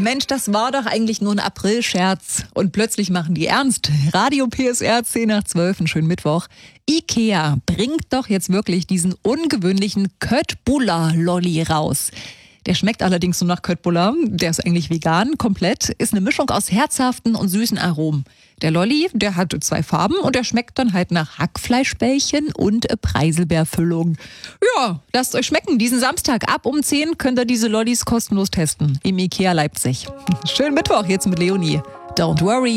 Mensch, das war doch eigentlich nur ein Aprilscherz. Und plötzlich machen die ernst. Radio PSR 10 nach 12, einen schönen Mittwoch. IKEA bringt doch jetzt wirklich diesen ungewöhnlichen Köttbullar-Lolli raus. Der schmeckt allerdings nur nach Köttbullar. Der ist eigentlich vegan, komplett. Ist eine Mischung aus herzhaften und süßen Aromen. Der Lolli, der hat 2 Farben und der schmeckt dann halt nach Hackfleischbällchen und Preiselbeerfüllung. Ja, lasst euch schmecken. Diesen Samstag ab um 10 könnt ihr diese Lollis kostenlos testen. Im IKEA Leipzig. Schönen Mittwoch jetzt mit Leonie. Don't worry.